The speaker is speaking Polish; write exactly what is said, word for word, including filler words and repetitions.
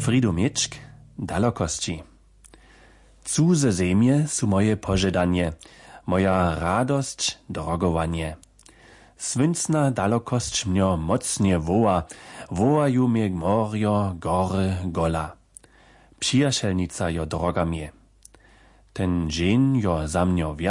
Frido Mieczk, dalokości. Cudze zemje su moje požedanje, moja radosć, drogowanie. Swyncna dalokosć mnio mocnie woła, wołaju mnie morio, gory, gola. Przyjacielnica jo droga mnie. Ten dzień jo za mnio